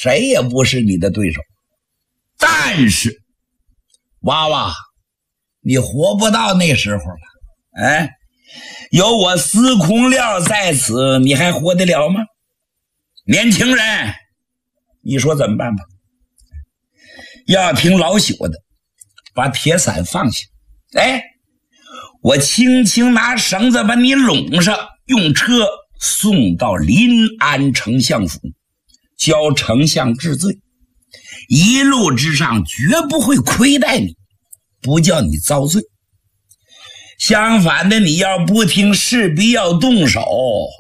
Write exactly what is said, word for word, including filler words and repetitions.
谁也不是你的对手。但是娃娃，你活不到那时候了，哎，有我司空料在此，你还活得了吗？年轻人，你说怎么办吧？要听老朽的，把铁伞放下，哎，我轻轻拿绳子把你拢上，用车送到临安丞相府，交丞相治罪，一路之上绝不会亏待你，不叫你遭罪。相反的，你要不听，势必要动手。